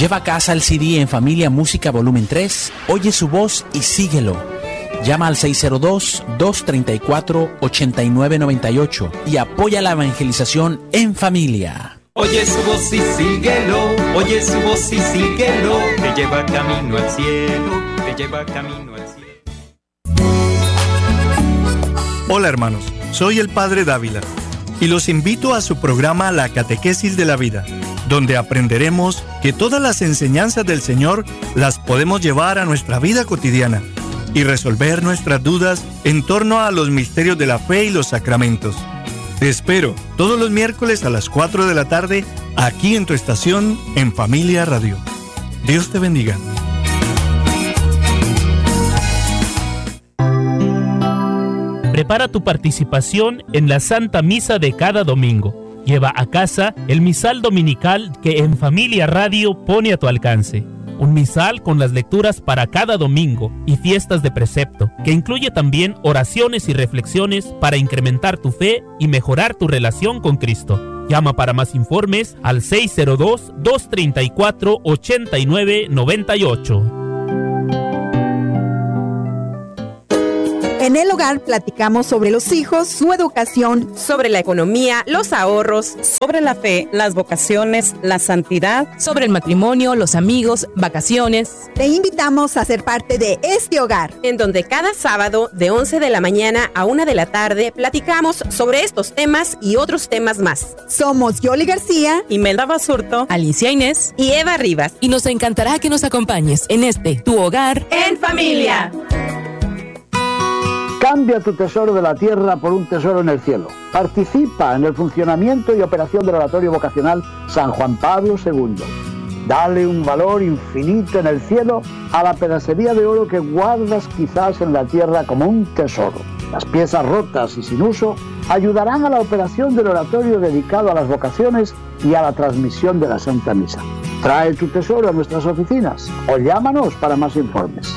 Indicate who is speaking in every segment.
Speaker 1: Lleva a casa el CD En Familia Música Volumen 3, oye su voz y síguelo. Llama al 602-234-8998 y apoya la evangelización en familia.
Speaker 2: Oye su voz y síguelo, oye su voz y síguelo, te lleva camino al cielo, te lleva camino al cielo.
Speaker 3: Hola hermanos, soy el Padre Dávila y los invito a su programa La Catequesis de la Vida, donde aprenderemos que todas las enseñanzas del Señor las podemos llevar a nuestra vida cotidiana y resolver nuestras dudas en torno a los misterios de la fe y los sacramentos. Te espero todos los miércoles a las 4 de la tarde aquí en tu estación En Familia Radio. Dios te bendiga.
Speaker 4: Prepara tu participación en la Santa Misa de cada domingo. Lleva a casa el misal dominical que En Familia Radio pone a tu alcance. Un misal con las lecturas para cada domingo y fiestas de precepto, que incluye también oraciones y reflexiones para incrementar tu fe y mejorar tu relación con Cristo. Llama para más informes al 602-234-8998.
Speaker 5: En el hogar platicamos sobre los hijos, su educación,
Speaker 6: sobre la economía, los ahorros,
Speaker 7: sobre la fe, las vocaciones, la santidad,
Speaker 8: sobre el matrimonio, los amigos, vacaciones.
Speaker 5: Te invitamos a ser parte de este hogar,
Speaker 6: en donde cada sábado de 11 de la mañana a 1 de la tarde platicamos sobre estos temas y otros temas más.
Speaker 5: Somos Yoli García,
Speaker 7: Imelda Basurto,
Speaker 8: Alicia Inés
Speaker 6: y Eva Rivas.
Speaker 8: Y nos encantará que nos acompañes en este, tu hogar
Speaker 6: en familia.
Speaker 9: Cambia tu tesoro de la tierra por un tesoro en el cielo. Participa en el funcionamiento y operación del Oratorio Vocacional San Juan Pablo II. Dale un valor infinito en el cielo a la pedacería de oro que guardas quizás en la tierra como un tesoro. Las piezas rotas y sin uso ayudarán a la operación del oratorio dedicado a las vocaciones y a la transmisión de la Santa Misa. Trae tu tesoro a nuestras oficinas o llámanos para más informes.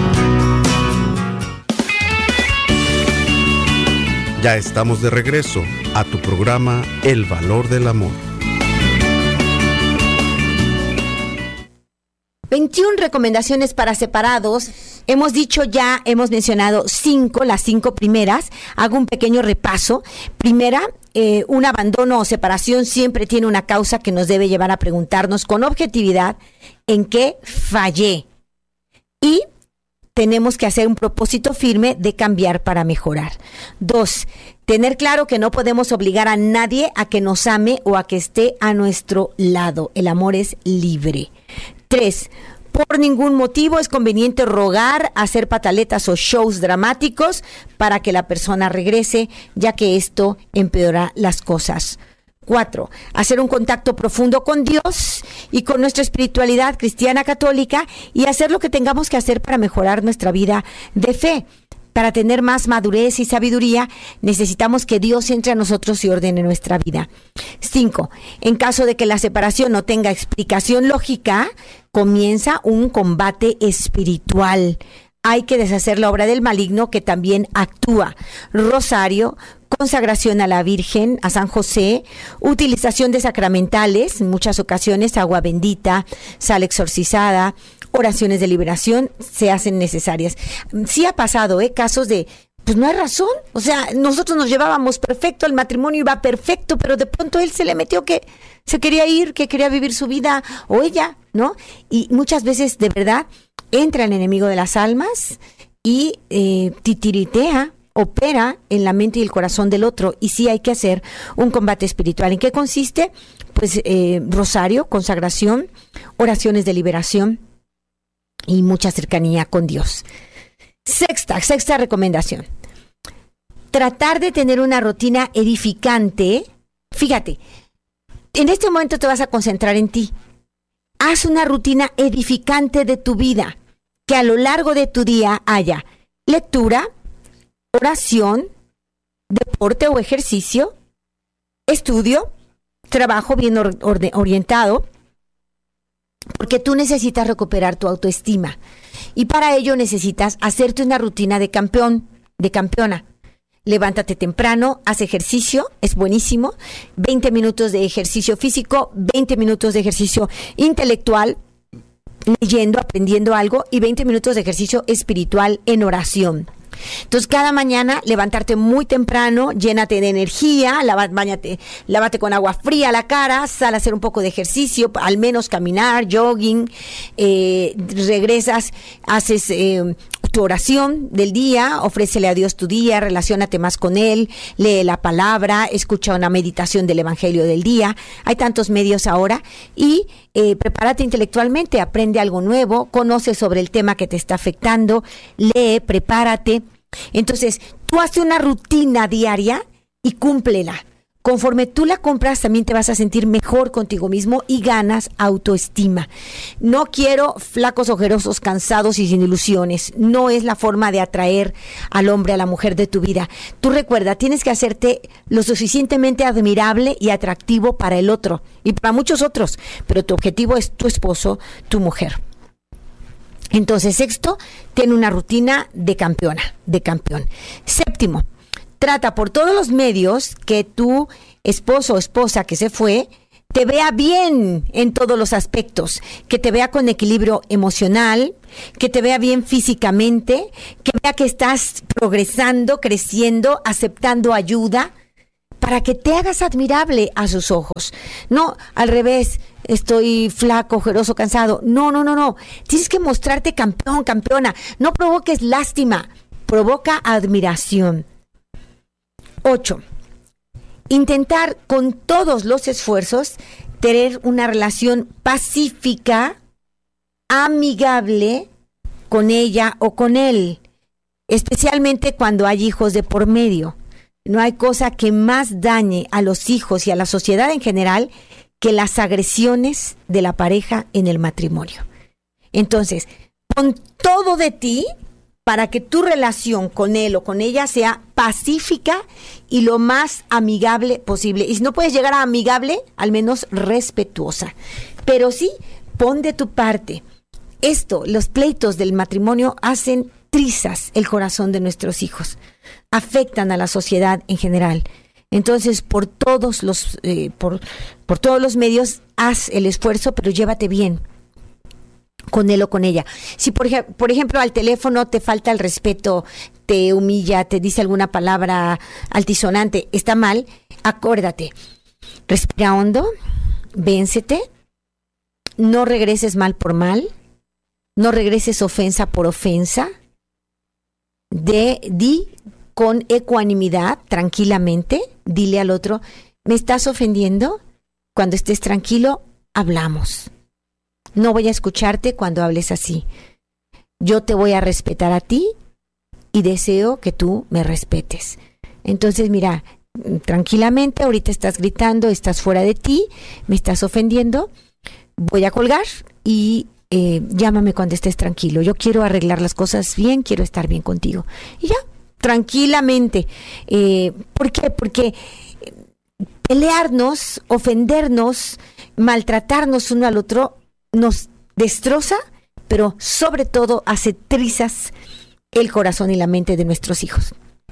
Speaker 10: Ya estamos de regreso a tu programa El Valor del Amor.
Speaker 11: 21 recomendaciones para separados. Hemos mencionado 5, las 5 primeras. Hago un pequeño repaso. Primera, un abandono o separación siempre tiene una causa que nos debe llevar a preguntarnos con objetividad en qué fallé. Y tenemos que hacer un propósito firme de cambiar para mejorar. 2, tener claro que no podemos obligar a nadie a que nos ame o a que esté a nuestro lado. El amor es libre. 3, por ningún motivo es conveniente rogar, hacer pataletas o shows dramáticos para que la persona regrese, ya que esto empeora las cosas. 4, hacer un contacto profundo con Dios y con nuestra espiritualidad cristiana católica y hacer lo que tengamos que hacer para mejorar nuestra vida de fe. Para tener más madurez y sabiduría, necesitamos que Dios entre a nosotros y ordene nuestra vida. 5, en caso de que la separación no tenga explicación lógica, comienza un combate espiritual. Hay que deshacer la obra del maligno que también actúa. Rosario, consagración a la Virgen, a San José, utilización de sacramentales, en muchas ocasiones agua bendita, sal exorcizada, oraciones de liberación se hacen necesarias. Sí ha pasado, casos de, pues no hay razón, o sea, nosotros nos llevábamos perfecto, el matrimonio iba perfecto, pero de pronto él se le metió que se quería ir, que quería vivir su vida, o ella, ¿no? Y muchas veces, de verdad, entra el enemigo de las almas y titiritea, opera en la mente y el corazón del otro, y sí hay que hacer un combate espiritual. ¿En qué consiste? Pues rosario, consagración, oraciones de liberación y mucha cercanía con Dios. Sexta recomendación. Tratar de tener una rutina edificante. Fíjate, en este momento te vas a concentrar en ti. Haz una rutina edificante de tu vida, que a lo largo de tu día haya lectura, oración, deporte o ejercicio, estudio, trabajo bien orientado, porque tú necesitas recuperar tu autoestima y para ello necesitas hacerte una rutina de campeón, de campeona. Levántate temprano, haz ejercicio, es buenísimo, 20 minutos de ejercicio físico, 20 minutos de ejercicio intelectual, leyendo, aprendiendo algo, y 20 minutos de ejercicio espiritual en oración. Entonces, cada mañana levantarte muy temprano, llénate de energía, lávate con agua fría la cara, sal a hacer un poco de ejercicio, al menos caminar, jogging, regresas, haces tu oración del día, ofrécele a Dios tu día, relaciónate más con Él, lee la palabra, escucha una meditación del Evangelio del día. Hay tantos medios ahora, y prepárate intelectualmente, aprende algo nuevo, conoce sobre el tema que te está afectando, lee, prepárate. Entonces, tú haces una rutina diaria y cúmplela. Conforme tú la compras, también te vas a sentir mejor contigo mismo y ganas autoestima. No quiero flacos, ojerosos, cansados y sin ilusiones. No es la forma de atraer al hombre, a la mujer de tu vida. Tú recuerda, tienes que hacerte lo suficientemente admirable y atractivo para el otro y para muchos otros, pero tu objetivo es tu esposo, tu mujer. Entonces, sexto, ten una rutina de campeón. Séptimo, trata por todos los medios que tu esposo o esposa que se fue te vea bien en todos los aspectos, que te vea con equilibrio emocional, que te vea bien físicamente, que vea que estás progresando, creciendo, aceptando ayuda, para que te hagas admirable a sus ojos. No, al revés, estoy flaco, ojeroso, cansado. No. Tienes que mostrarte campeón, campeona. No provoques lástima, provoca admiración. 8. Intentar con todos los esfuerzos tener una relación pacífica, amigable con ella o con él, especialmente cuando hay hijos de por medio. No hay cosa que más dañe a los hijos y a la sociedad en general que las agresiones de la pareja en el matrimonio. Entonces, pon todo de ti para que tu relación con él o con ella sea pacífica y lo más amigable posible. Y si no puedes llegar a amigable, al menos respetuosa. Pero sí, pon de tu parte. Los pleitos del matrimonio hacen trizas el corazón de nuestros hijos, afectan a la sociedad en general. Entonces, por todos los medios, haz el esfuerzo, pero llévate bien con él o con ella. Si por ejemplo al teléfono te falta el respeto, te humilla, te dice alguna palabra altisonante, está mal, acuérdate, respira hondo, véncete, no regreses mal por mal, no regreses ofensa por ofensa, di con ecuanimidad, tranquilamente, dile al otro, ¿me estás ofendiendo? Cuando estés tranquilo, hablamos. No voy a escucharte cuando hables así. Yo te voy a respetar a ti y deseo que tú me respetes. Entonces, mira, tranquilamente, ahorita estás gritando, estás fuera de ti, me estás ofendiendo, voy a colgar y llámame cuando estés tranquilo. Yo quiero arreglar las cosas bien, quiero estar bien contigo. Y ya, tranquilamente. ¿Por qué? Porque pelearnos, ofendernos, maltratarnos uno al otro nos destroza, pero sobre todo hace trizas el corazón y la mente de nuestros hijos.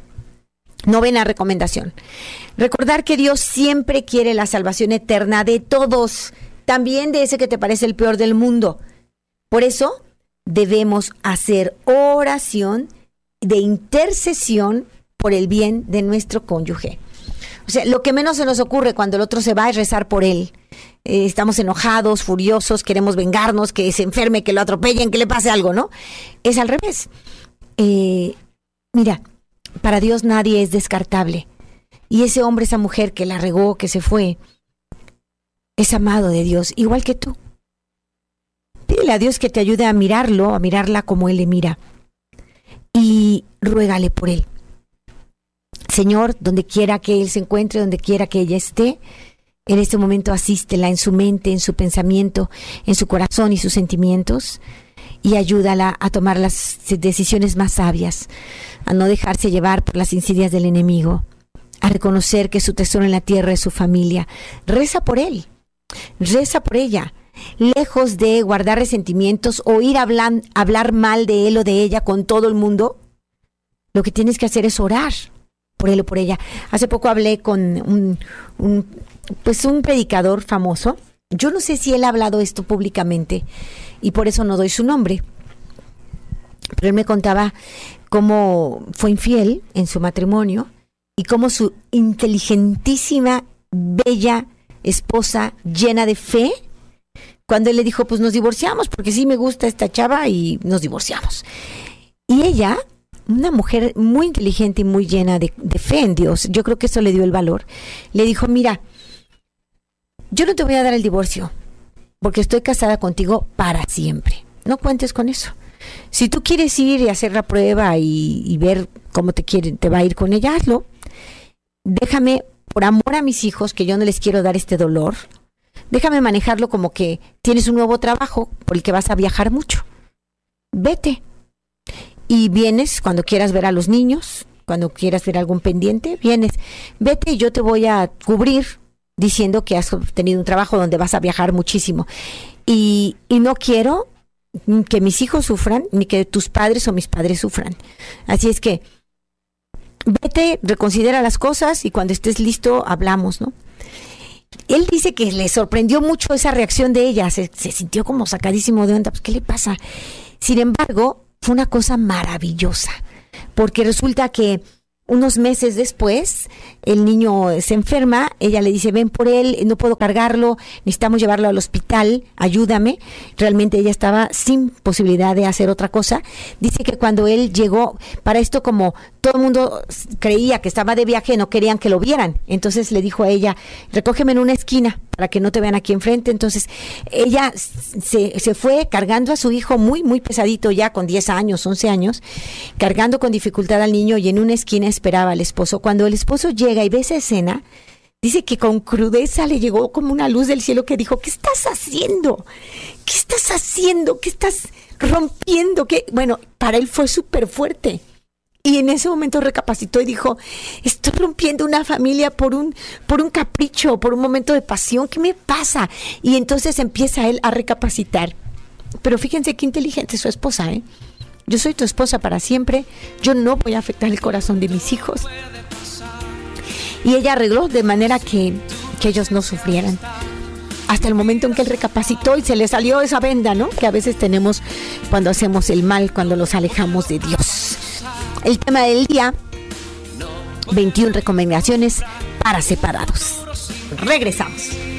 Speaker 11: 9ª recomendación. Recordar que Dios siempre quiere la salvación eterna de todos, también de ese que te parece el peor del mundo. Por eso debemos hacer oración de intercesión por el bien de nuestro cónyuge. O sea, lo que menos se nos ocurre cuando el otro se va es rezar por él. Estamos enojados, furiosos, queremos vengarnos, que se enferme, que lo atropellen, que le pase algo, ¿no? Es al revés. Mira, para Dios nadie es descartable. Y ese hombre, esa mujer que la regó, que se fue, es amado de Dios, igual que tú. Pídele a Dios que te ayude a mirarlo, a mirarla como Él le mira. Y ruégale por él. Señor, donde quiera que él se encuentre, donde quiera que ella esté, en este momento asístela en su mente, en su pensamiento, en su corazón y sus sentimientos, y ayúdala a tomar las decisiones más sabias, a no dejarse llevar por las insidias del enemigo, a reconocer que su tesoro en la tierra es su familia. Reza por él, reza por ella, lejos de guardar resentimientos o ir a hablar mal de él o de ella con todo el mundo. Lo que tienes que hacer es orar por él o por ella. Hace poco hablé con un predicador famoso. Yo no sé si él ha hablado esto públicamente, y por eso no doy su nombre. Pero él me contaba cómo fue infiel en su matrimonio y cómo su inteligentísima, bella esposa, llena de fe, cuando él le dijo, pues nos divorciamos, porque sí me gusta esta chava y nos divorciamos. Y ella, una mujer muy inteligente y muy llena de fe en Dios, yo creo que eso le dio el valor, le dijo, mira, yo no te voy a dar el divorcio, porque estoy casada contigo para siempre. No cuentes con eso. Si tú quieres ir y hacer la prueba y ver cómo te va a ir con ella, hazlo. Déjame, por amor a mis hijos, que yo no les quiero dar este dolor, déjame manejarlo como que tienes un nuevo trabajo por el que vas a viajar mucho. Vete. Y vienes cuando quieras ver a los niños, cuando quieras ver algún pendiente, vienes. Vete y yo te voy a cubrir diciendo que has tenido un trabajo donde vas a viajar muchísimo. Y no quiero que mis hijos sufran, ni que tus padres o mis padres sufran. Así es que vete, reconsidera las cosas y cuando estés listo hablamos, ¿no? Él dice que le sorprendió mucho esa reacción de ella, se sintió como sacadísimo de onda, pues ¿qué le pasa? Sin embargo, fue una cosa maravillosa, porque resulta que unos meses después, el niño se enferma, ella le dice, ven por él, no puedo cargarlo, necesitamos llevarlo al hospital, ayúdame. Realmente ella estaba sin posibilidad de hacer otra cosa. Dice que cuando él llegó, para esto como todo el mundo creía que estaba de viaje, no querían que lo vieran. Entonces le dijo a ella, recógeme en una esquina para que no te vean aquí enfrente. Entonces ella se fue cargando a su hijo muy, muy pesadito ya con 10 años, 11 años, cargando con dificultad al niño y en una esquina esperaba al esposo. Cuando el esposo llega y ve esa escena, dice que con crudeza le llegó como una luz del cielo que dijo, ¿qué estás haciendo? ¿Qué estás haciendo? ¿Qué estás rompiendo? ¿Qué? Bueno, para él fue súper fuerte. Y en ese momento recapacitó y dijo, estoy rompiendo una familia por un capricho, por un momento de pasión, ¿qué me pasa? Y entonces empieza él a recapacitar. Pero fíjense qué inteligente es su esposa, ¿eh? Yo soy tu esposa para siempre, yo no voy a afectar el corazón de mis hijos. Y ella arregló de manera que ellos no sufrieran. Hasta el momento en que él recapacitó y se le salió esa venda, ¿no? Que a veces tenemos cuando hacemos el mal, cuando nos alejamos de Dios. El tema del día, 21 recomendaciones para separados. Regresamos.